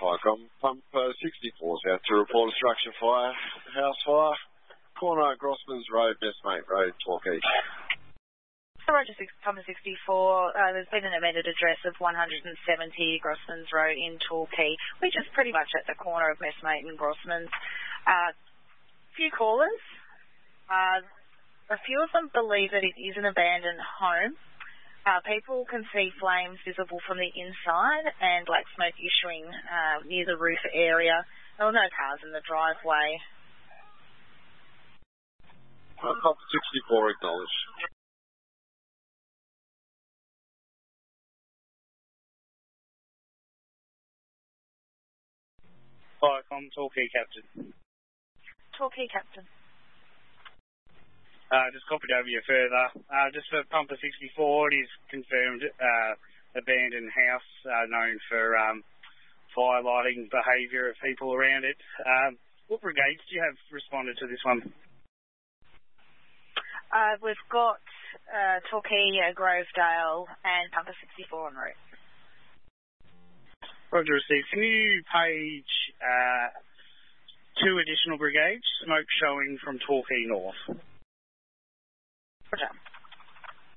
Icom. Pump 64's out to report a structure fire, house fire, corner Grossman's Road, Messmate Road, Torquay. So Roger 6, Pump 64, there's been an amended address of 170 Grossman's Road in Torquay, which is pretty much at the corner of Messmate and Grossman's. Few callers. A few of them believe that it is an abandoned home. People can see flames visible from the inside and black smoke issuing near the roof area. There were no cars in the driveway. Pump 64 acknowledged. Icom, Torquay Captain. Torquay Captain. Just copied over you further. Just for Pumper 64, it is confirmed abandoned house known for fire-lighting behaviour of people around it. What brigades do you have responded to this one? We've got Torquay, Grovedale and Pumper 64 en route. Roger received. Can you page 2 additional brigades, smoke showing from Torquay North?